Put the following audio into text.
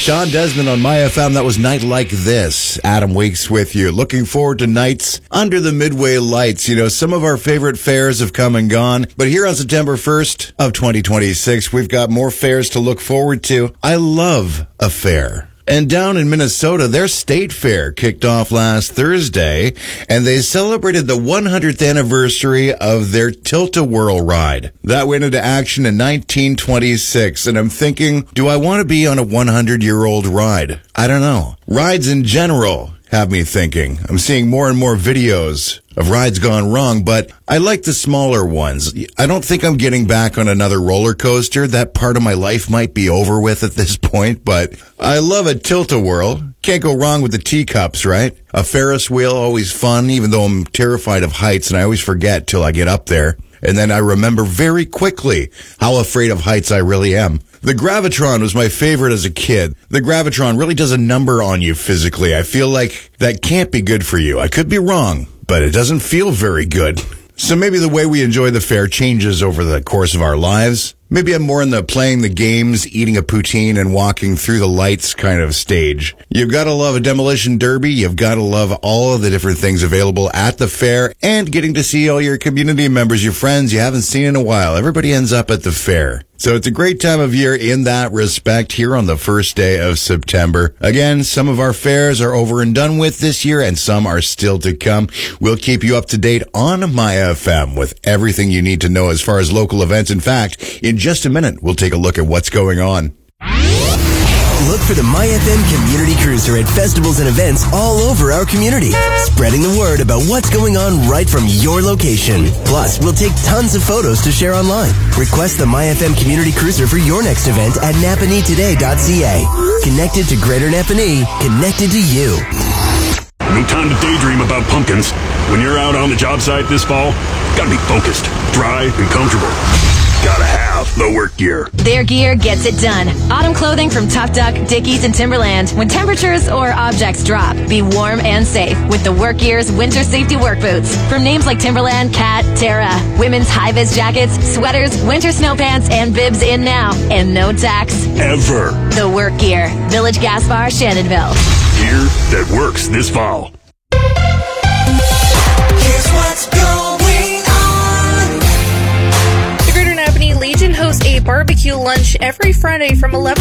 Sean Desmond on My FM. That was Night Like This. Adam Weeks with you. Looking forward to nights under the Midway lights. You know, some of our favorite fairs have come and gone, but here on September 1st of 2026, we've got more fairs to look forward to. I love a fair. And down in Minnesota, their state fair kicked off last Thursday, and they celebrated the 100th anniversary of their Tilt-A-Whirl ride. That went into action in 1926, and I'm thinking, do I want to be on a 100-year-old ride? I don't know. Rides in general have me thinking. I'm seeing more and more videos of rides gone wrong, but I like the smaller ones. I don't think I'm getting back on another roller coaster. That part of my life might be over with at this point, but I love a Tilt-A-Whirl. Can't go wrong with the teacups, right? A Ferris wheel, always fun, even though I'm terrified of heights, and I always forget till I get up there. And then I remember very quickly how afraid of heights I really am. The Gravitron was my favorite as a kid. The Gravitron really does a number on you physically. I feel like that can't be good for you. I could be wrong, but it doesn't feel very good. So maybe the way we enjoy the fair changes over the course of our lives. Maybe I'm more in the playing the games, eating a poutine, and walking through the lights kind of stage. You've got to love a demolition derby. You've got to love all of the different things available at the fair and getting to see all your community members, your friends you haven't seen in a while. Everybody ends up at the fair. So it's a great time of year in that respect here on the first day of September. Again, some of our fairs are over and done with this year, and some are still to come. We'll keep you up to date on My FM with everything you need to know as far as local events. In fact, in just a minute, we'll take a look at what's going on. Look for the My FM Community Cruiser at festivals and events all over our community, spreading the word about what's going on right from your location. Plus, we'll take tons of photos to share online. Request the My FM Community Cruiser for your next event at napanee-today.ca. Connected to Greater Napanee, connected to you. No time to daydream about pumpkins. When you're out on the job site this fall, gotta be focused, dry, and comfortable. Gotta have the work gear. Their gear gets it done. Autumn clothing from Tough Duck, Dickies, and Timberland. When temperatures or objects drop, be warm and safe with the Work Gear's winter safety work boots. From names like Timberland, Cat, Terra. Women's high-vis jackets, sweaters, winter snow pants, and bibs in now. And no tax. Ever. The Work Gear. Village Gas Bar, Shannonville. Gear that works this fall. Here's what's going on. The Greater Napanee Legion hosts a barbecue lunch every Friday from 11